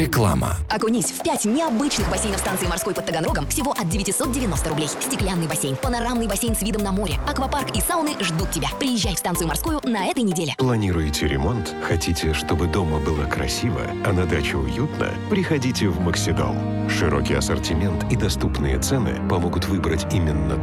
Реклама. Окунись в 5 необычных бассейнов станции морской под Таганрогом всего от 990 рублей. Стеклянный бассейн, панорамный бассейн с видом на море, аквапарк и сауны ждут тебя. Приезжай в станцию морскую на этой неделе. Планируете ремонт? Хотите, чтобы дома было красиво, а на даче уютно? Приходите в Максидом. Широкий ассортимент и доступные цены помогут выбрать именно